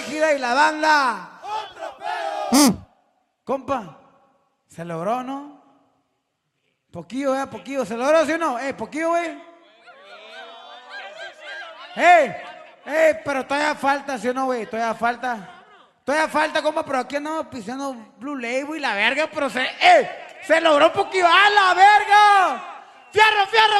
Rígida y la banda. Compa, se logró, ¿no? Poquillo, poquillo. ¿Se logró, sí o no? Poquillo, güey. Pero todavía falta, ¿sí o no, güey? Todavía falta, compa, pero aquí andamos pisando Blue Label y la verga, pero se logró un poquillo. ¡A la verga! ¡Fierro, fierro!